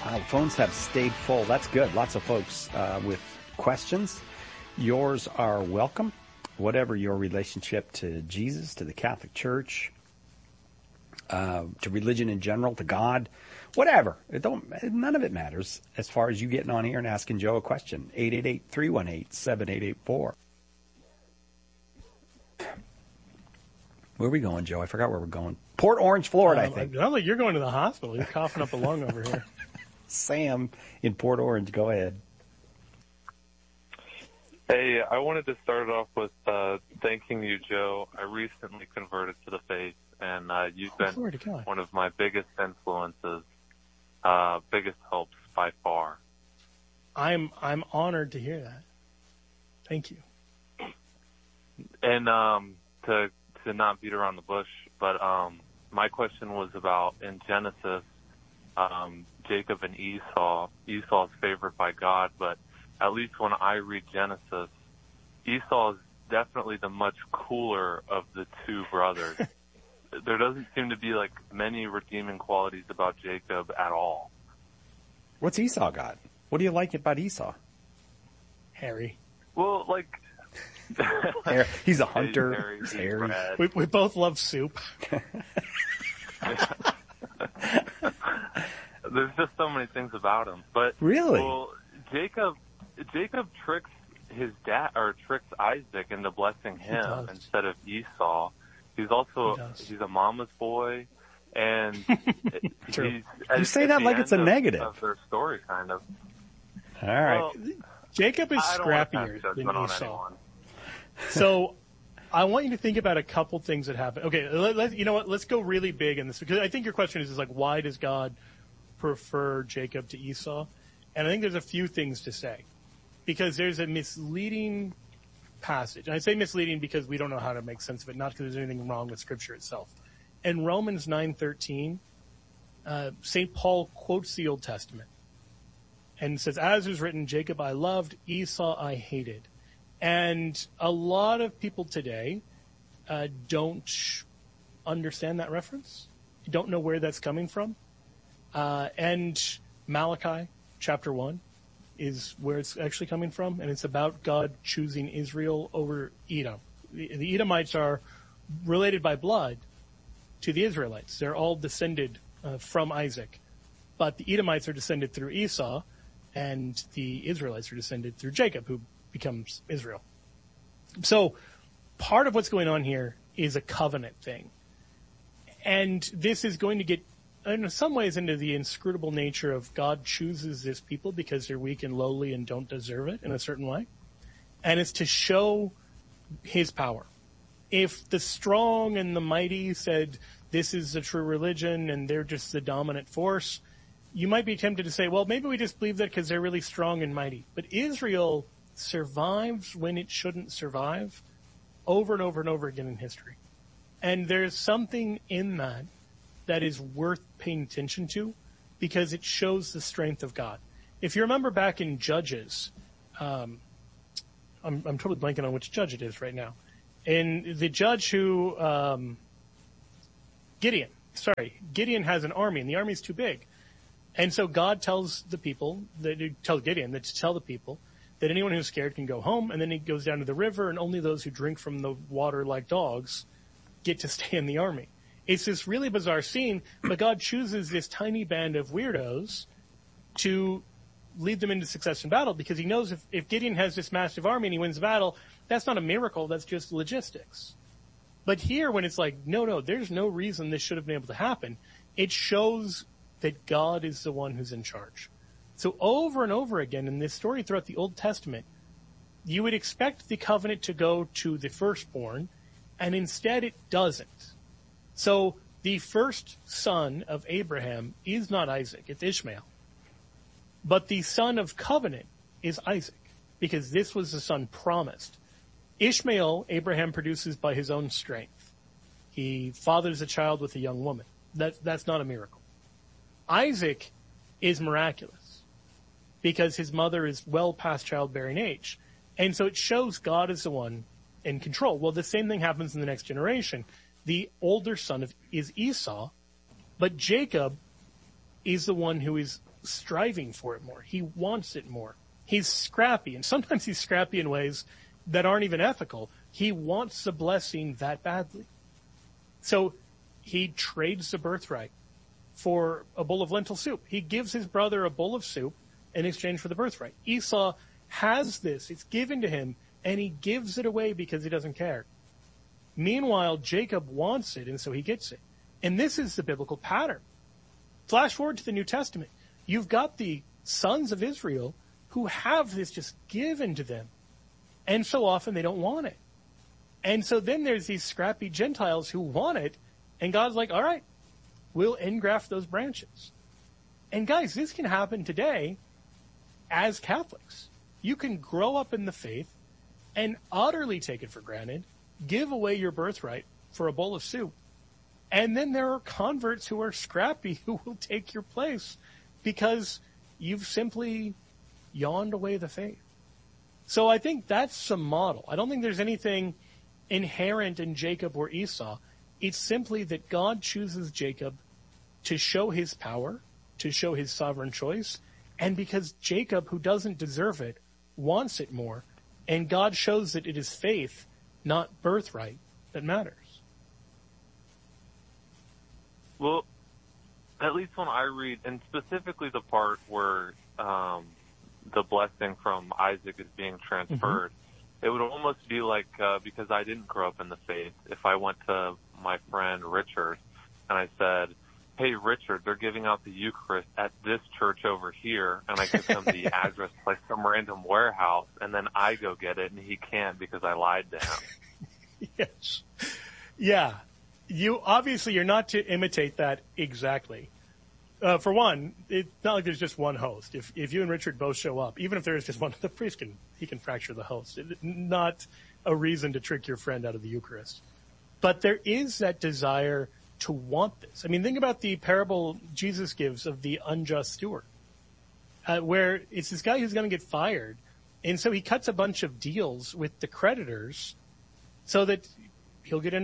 The phones have stayed full. That's good. Lots of folks with questions. Yours are welcome. Whatever your relationship to Jesus, to the Catholic Church, to religion in general, to God, whatever. None of it matters as far as you getting on here and asking Joe a question. 888-318-7884. Where are we going, Joe? I forgot where we're going. Port Orange, Florida, I think. I don't think you're going to the hospital. You're coughing up a lung over here. Sam in Port Orange, go ahead. Hey, I wanted to start off with thanking you, Joe. I recently converted to the faith, and you've been one of my biggest influences, biggest helps by far. I'm honored to hear that. Thank you. And to not beat around the bush, but my question was about in Genesis, Jacob and Esau. Esau's favored by God, but at least when I read Genesis, Esau is definitely the much cooler of the two brothers. There doesn't seem to be like many redeeming qualities about Jacob at all. What's Esau got? What do you like about Esau? Harry. Well, like... He's a hunter. He's hairy. We both love soup. There's just so many things about him. But really? Well, Jacob tricks his dad, or tricks Isaac into blessing him instead of Esau. He's a mama's boy, and you say that like it's a negative of their story, kind of. All right. Well, Jacob is scrappier than Esau. So I want you to think about a couple things that happen. Okay, you know what? Let's go really big in this, because I think your question is like, why does God prefer Jacob to Esau? And I think there's a few things to say, because there's a misleading passage. And I say misleading because we don't know how to make sense of it, not because there's anything wrong with Scripture itself. In Romans 9:13, St. Paul quotes the Old Testament and says, as is written, Jacob I loved, Esau I hated. And a lot of people today don't understand that reference, don't know where that's coming from. And Malachi chapter 1 is where it's actually coming from, and it's about God choosing Israel over Edom. The Edomites are related by blood to the Israelites. They're all descended from Isaac, but the Edomites are descended through Esau, and the Israelites are descended through Jacob, who becomes Israel. So part of what's going on here is a covenant thing. And this is going to get, in some ways, into the inscrutable nature of God chooses this people because they're weak and lowly and don't deserve it in a certain way. And it's to show his power. If the strong and the mighty said this is a true religion and they're just the dominant force, you might be tempted to say, well, maybe we just believe that because they're really strong and mighty. But Israel survives when it shouldn't survive over and over and over again in history. And there's something in that is worth paying attention to, because it shows the strength of God. If you remember back in Judges, I'm totally blanking on which judge it is right now. And the judge who, Gideon has an army, and the army's too big. And so God tells the people, tells Gideon to tell the people that anyone who's scared can go home, and then he goes down to the river, and only those who drink from the water like dogs get to stay in the army. It's this really bizarre scene, but God chooses this tiny band of weirdos to lead them into success in battle, because he knows if Gideon has this massive army and he wins the battle, that's not a miracle, that's just logistics. But here, when it's like, no, there's no reason this should have been able to happen, it shows that God is the one who's in charge. So over and over again in this story throughout the Old Testament, you would expect the covenant to go to the firstborn, and instead it doesn't. So the first son of Abraham is not Isaac, it's Ishmael. But the son of covenant is Isaac, because this was the son promised. Ishmael, Abraham produces by his own strength. He fathers a child with a young woman. That's not a miracle. Isaac is miraculous, because his mother is well past childbearing age. And so it shows God is the one in control. Well, the same thing happens in the next generation. The older son is Esau, but Jacob is the one who is striving for it more. He wants it more. He's scrappy, and sometimes he's scrappy in ways that aren't even ethical. He wants the blessing that badly. So he trades the birthright for a bowl of lentil soup. He gives his brother a bowl of soup in exchange for the birthright. Esau has this. It's given to him, and he gives it away because he doesn't care. Meanwhile, Jacob wants it, and so he gets it. And this is the biblical pattern. Flash forward to the New Testament. You've got the sons of Israel who have this just given to them. And so often they don't want it. And so then there's these scrappy Gentiles who want it, and God's like, all right, we'll engraft those branches. And guys, this can happen today as Catholics. You can grow up in the faith and utterly take it for granted, give away your birthright for a bowl of soup, and then there are converts who are scrappy who will take your place because you've simply yawned away the faith. So I think that's the model. I don't think there's anything inherent in Jacob or Esau. It's simply that God chooses Jacob to show his power, to show his sovereign choice, and because Jacob, who doesn't deserve it, wants it more, and God shows that it is faith, not birthright, that matters. Well, at least when I read, and specifically the part where the blessing from Isaac is being transferred, it would almost be like, because I didn't grow up in the faith, if I went to my friend Richard and I said, hey, Richard, they're giving out the Eucharist at this church over here, and I give him the address to like some random warehouse, and then I go get it, and he can't because I lied to him. Yes. Yeah. You're not to imitate that exactly. For one, it's not like there's just one host. If you and Richard both show up, even if there is just one, the priest can fracture the host. Not a reason to trick your friend out of the Eucharist. But there is that desire to want this. I mean, think about the parable Jesus gives of the unjust steward, where it's this guy who's going to get fired, and so he cuts a bunch of deals with the creditors so that he'll get in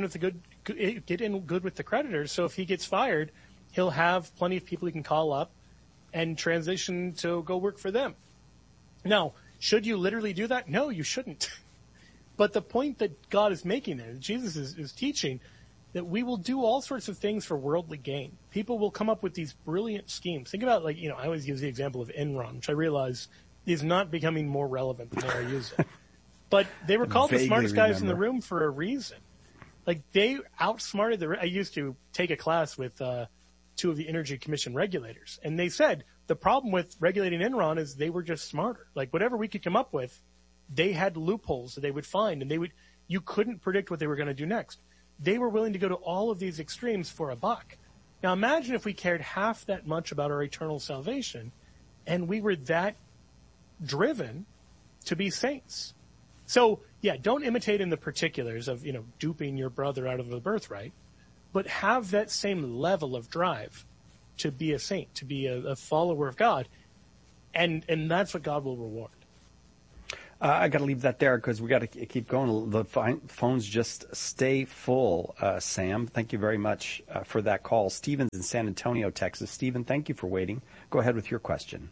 good with the creditors. So if he gets fired, he'll have plenty of people he can call up and transition to go work for them. Now, should you literally do that? No, you shouldn't. But the point that God is making there, Jesus is teaching, that we will do all sorts of things for worldly gain. People will come up with these brilliant schemes. Think about, I always use the example of Enron, which I realize is not becoming more relevant the more I use it. But they were called the smartest guys in the room for a reason. They outsmarted I used to take a class with two of the Energy Commission regulators, and they said the problem with regulating Enron is they were just smarter. Whatever we could come up with, they had loopholes that they would find, and you couldn't predict what they were going to do next. They were willing to go to all of these extremes for $1. Now imagine if we cared half that much about our eternal salvation, and we were that driven to be saints. So, yeah, don't imitate in the particulars of, duping your brother out of the birthright, but have that same level of drive to be a saint, to be a follower of God, and that's what God will reward. I got to leave that there because we got to keep going. The phones just stay full, Sam. Thank you very much for that call. Stephen's in San Antonio, Texas. Stephen, thank you for waiting. Go ahead with your question.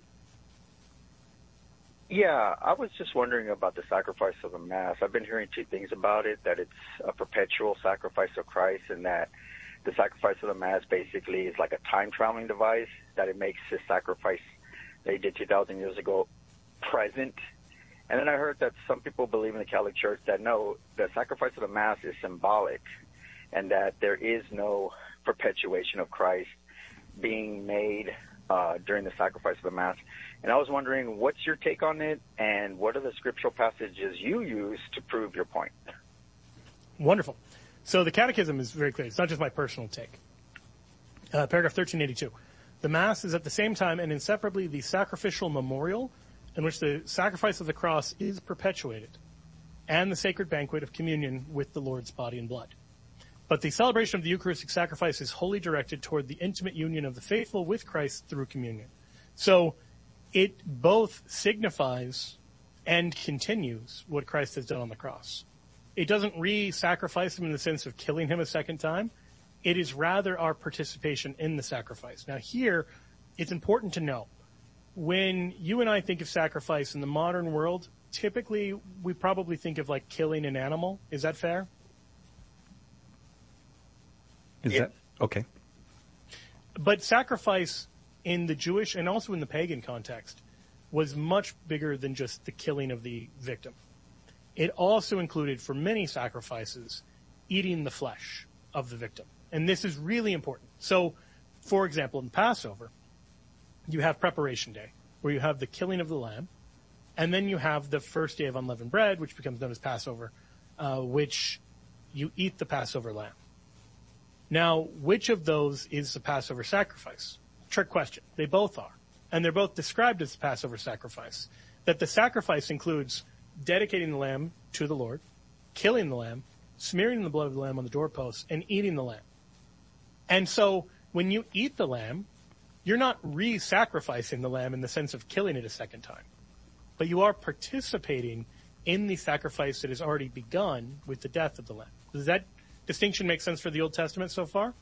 Yeah, I was just wondering about the sacrifice of the Mass. I've been hearing two things about it, that it's a perpetual sacrifice of Christ, and that the sacrifice of the Mass basically is like a time-traveling device, that it makes his sacrifice that he did 2,000 years ago present. And then I heard that some people believe in the Catholic Church that no, the sacrifice of the Mass is symbolic, and that there is no perpetuation of Christ being made during the sacrifice of the Mass. And I was wondering, what's your take on it, and what are the scriptural passages you use to prove your point? Wonderful. So the Catechism is very clear. It's not just my personal take. Paragraph 1382. The Mass is at the same time and inseparably the sacrificial memorial in which the sacrifice of the cross is perpetuated, and the sacred banquet of communion with the Lord's body and blood. But the celebration of the Eucharistic sacrifice is wholly directed toward the intimate union of the faithful with Christ through communion. So it both signifies and continues what Christ has done on the cross. It doesn't re-sacrifice him in the sense of killing him a second time. It is rather our participation in the sacrifice. Now here, it's important to know, when you and I think of sacrifice in the modern world, typically we probably think of like killing an animal. Is that fair? Is that okay? But sacrifice in the Jewish and also in the pagan context was much bigger than just the killing of the victim. It also included, for many sacrifices, eating the flesh of the victim. And this is really important. So, for example, in Passover, you have preparation day, where you have the killing of the lamb, and then you have the first day of unleavened bread, which becomes known as Passover, which you eat the Passover lamb. Now, which of those is the Passover sacrifice? Trick question. They both are. And they're both described as the Passover sacrifice. That the sacrifice includes dedicating the lamb to the Lord, killing the lamb, smearing the blood of the lamb on the doorposts, and eating the lamb. And so, when you eat the lamb, you're not re-sacrificing the lamb in the sense of killing it a second time. But you are participating in the sacrifice that has already begun with the death of the lamb. Does that distinction make sense for the Old Testament so far?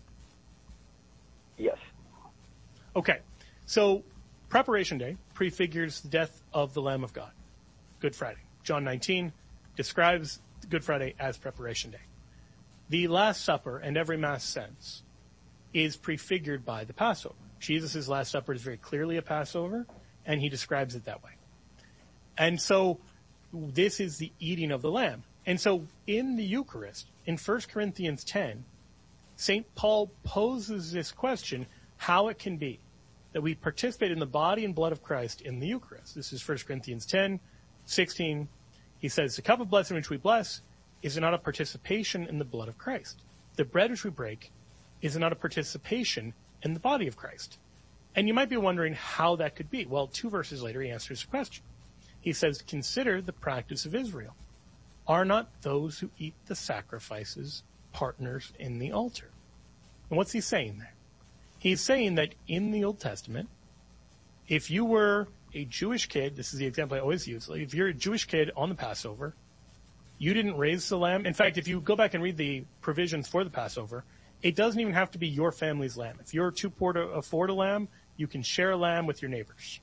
Yes. Okay. So, Preparation Day prefigures the death of the Lamb of God. Good Friday. John 19 describes Good Friday as Preparation Day. The Last Supper, in every Mass sense, is prefigured by the Passover. Jesus' Last Supper is very clearly a Passover, and he describes it that way. And so, this is the eating of the Lamb. And so, in the Eucharist, in 1 Corinthians 10, St. Paul poses this question, how it can be that we participate in the body and blood of Christ in the Eucharist. This is 1 Corinthians 10, 16. He says, the cup of blessing which we bless is not a participation in the blood of Christ. The bread which we break is not a participation in the body of Christ. And you might be wondering how that could be. Well, 2 verses later, he answers the question. He says, consider the practice of Israel. Are not those who eat the sacrifices partners in the altar? And what's he saying there? He's saying that in the Old Testament, if you were a Jewish kid, this is the example I always use, like if you're a Jewish kid on the Passover, you didn't raise the lamb. In fact, if you go back and read the provisions for the Passover, it doesn't even have to be your family's lamb. If you're too poor to afford a lamb, you can share a lamb with your neighbors.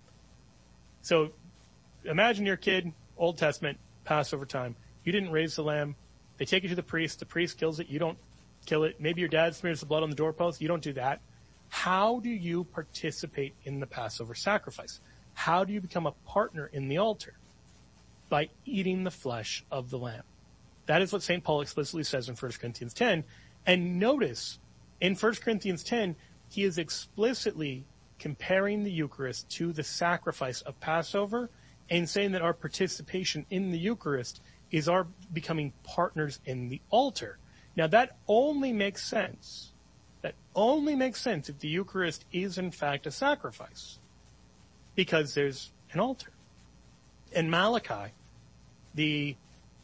So imagine your kid, Old Testament, Passover time. You didn't raise the lamb. They take it to the priest kills it. You don't kill it. Maybe your dad smears the blood on the doorpost. You don't do that. How do you participate in the Passover sacrifice? How do you become a partner in the altar? By eating the flesh of the lamb. That is what St. Paul explicitly says in 1 Corinthians 10. And notice, in 1 Corinthians 10, he is explicitly comparing the Eucharist to the sacrifice of Passover and saying that our participation in the Eucharist is our becoming partners in the altar. Now, that only makes sense. That only makes sense if the Eucharist is, in fact, a sacrifice, because there's an altar. In Malachi, the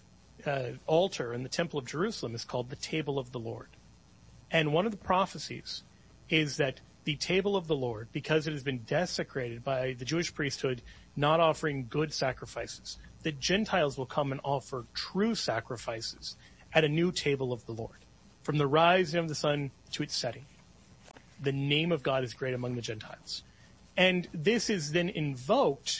altar in the Temple of Jerusalem is called the Table of the Lord. And one of the prophecies is that the Table of the Lord, because it has been desecrated by the Jewish priesthood not offering good sacrifices, the Gentiles will come and offer true sacrifices at a new table of the Lord, from the rising of the sun to its setting. The name of God is great among the Gentiles. And this is then invoked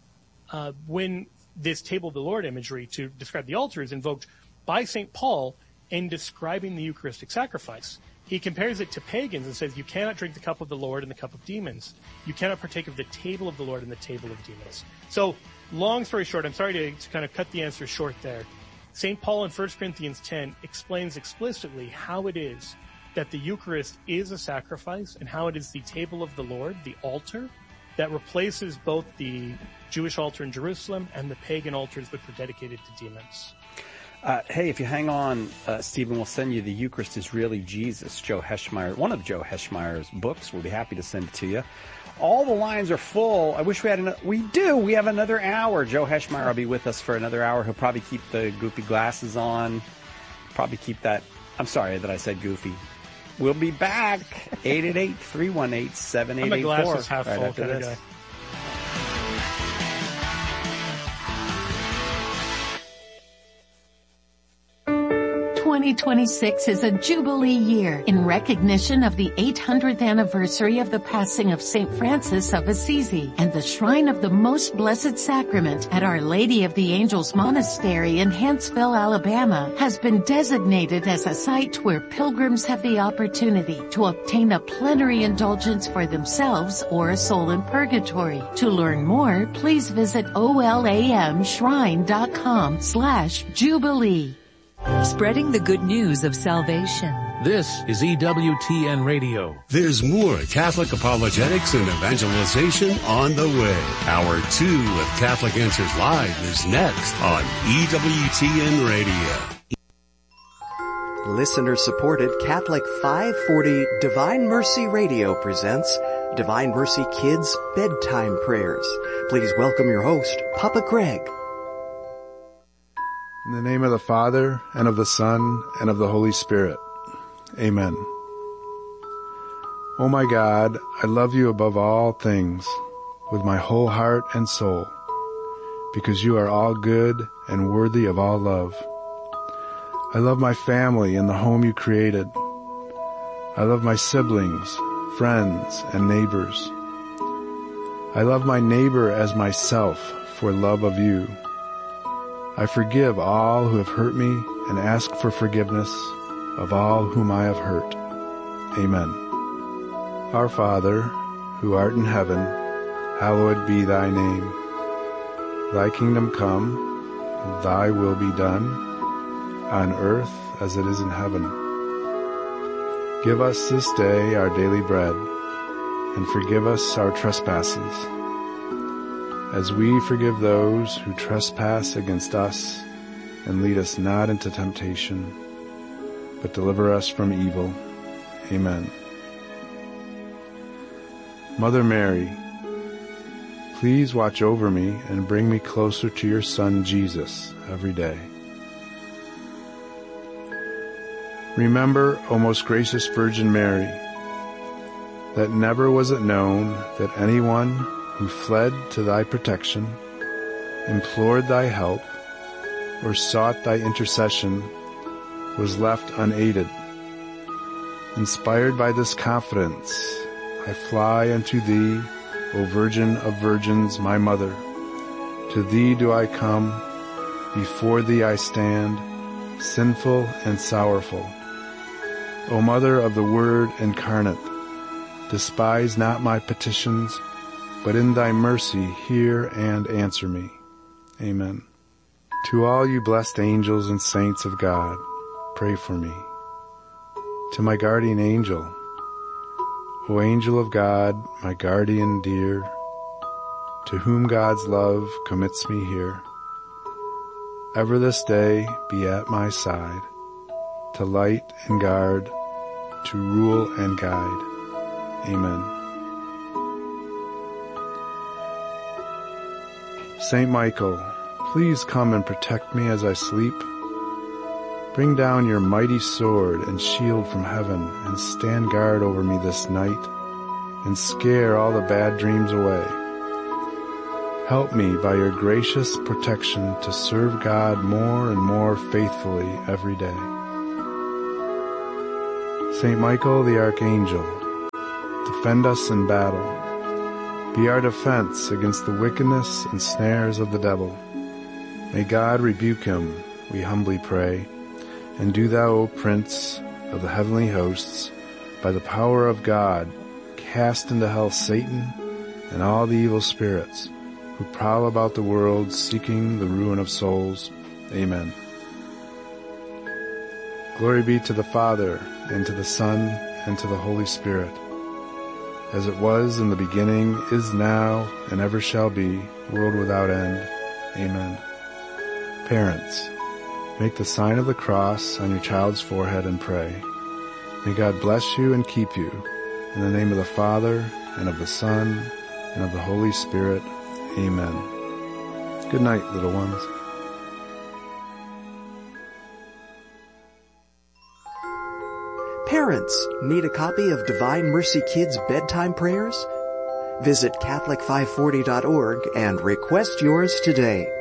when this table of the Lord imagery to describe the altar is invoked by St. Paul in describing the Eucharistic sacrifice. He compares it to pagans and says, you cannot drink the cup of the Lord and the cup of demons. You cannot partake of the table of the Lord and the table of demons. So, long story short, I'm sorry to kind of cut the answer short there. St. Paul in 1 Corinthians 10 explains explicitly how it is that the Eucharist is a sacrifice and how it is the table of the Lord, the altar, that replaces both the Jewish altar in Jerusalem and the pagan altars which were dedicated to demons. Hey, if you hang on, Stephen, we'll send you The Eucharist is Really Jesus, Joe Heschmeyer, one of Joe Heschmeyer's books. We'll be happy to send it to you. All the lines are full. I wish we had another. We do. We have another hour. Joe Heschmeyer will be with us for another hour. He'll probably keep the goofy glasses on. Probably keep that. I'm sorry that I said goofy. We'll be back. 888-318-7884. I'm a glasses half full kind of guy. 2026 is a Jubilee year in recognition of the 800th anniversary of the passing of St. Francis of Assisi, and the Shrine of the Most Blessed Sacrament at Our Lady of the Angels Monastery in Huntsville, Alabama, has been designated as a site where pilgrims have the opportunity to obtain a plenary indulgence for themselves or a soul in purgatory. To learn more, please visit olamshrine.com/Jubilee. Spreading the good news of salvation. This is EWTN Radio. There's more Catholic apologetics and evangelization on the way. Hour 2 of Catholic Answers Live is next on EWTN Radio. Listener-supported Catholic 540 Divine Mercy Radio presents Divine Mercy Kids Bedtime Prayers. Please welcome your host, Papa Greg. In the name of the Father, and of the Son, and of the Holy Spirit. Amen. Oh my God, I love you above all things, with my whole heart and soul, because you are all good and worthy of all love. I love my family and the home you created. I love my siblings, friends, and neighbors. I love my neighbor as myself for love of you. I forgive all who have hurt me and ask for forgiveness of all whom I have hurt. Amen. Our Father, who art in heaven, hallowed be thy name. Thy kingdom come, thy will be done, on earth as it is in heaven. Give us this day our daily bread, and forgive us our trespasses, as we forgive those who trespass against us, and lead us not into temptation, but deliver us from evil. Amen. Mother Mary, please watch over me and bring me closer to your Son, Jesus, every day. Remember, O most gracious Virgin Mary, that never was it known that anyone who fled to thy protection, implored thy help, or sought thy intercession was left unaided. Inspired by this confidence, I fly unto thee, O Virgin of Virgins, my Mother. To thee do I come, before thee I stand, sinful and sorrowful. O Mother of the Word incarnate, despise not my petitions, but in thy mercy hear and answer me. Amen. To all you blessed angels and saints of God, pray for me. To my guardian angel, O angel of God, my guardian dear, to whom God's love commits me here, ever this day be at my side, to light and guard, to rule and guide. Amen. Saint Michael, please come and protect me as I sleep. Bring down your mighty sword and shield from heaven and stand guard over me this night and scare all the bad dreams away. Help me by your gracious protection to serve God more and more faithfully every day. Saint Michael the Archangel, defend us in battle. Be our defense against the wickedness and snares of the devil. May God rebuke him, we humbly pray. And do thou, O Prince of the heavenly hosts, by the power of God, cast into hell Satan and all the evil spirits who prowl about the world seeking the ruin of souls. Amen. Glory be to the Father, and to the Son, and to the Holy Spirit, as it was in the beginning, is now, and ever shall be, world without end. Amen. Parents, make the sign of the cross on your child's forehead and pray. May God bless you and keep you. In the name of the Father, and of the Son, and of the Holy Spirit. Amen. Good night, little ones. Parents, need a copy of Divine Mercy Kids Bedtime Prayers? Visit Catholic540.org and request yours today.